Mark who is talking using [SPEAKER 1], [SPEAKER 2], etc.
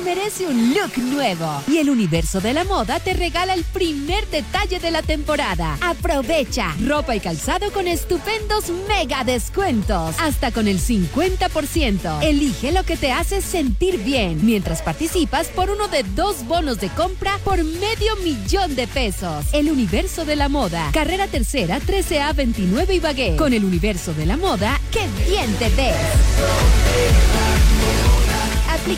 [SPEAKER 1] merece un look nuevo. Y el Universo de la Moda te regala el primer detalle de la temporada. Aprovecha ropa y calzado con estupendos mega descuentos. Hasta con el 50%. Elige lo que te hace sentir bien. Mientras participas por uno de 2 bonos de compra por $500,000 pesos. El Universo de la Moda. Carrera Tercera, 13A 29 Ibagué. Con el Universo de la Moda, ¡qué bien te ves!